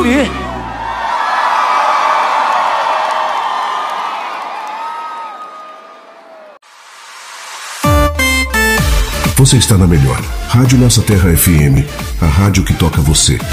Yuri. Você está na melhor. Rádio Nossa Terra FM, a rádio que toca você.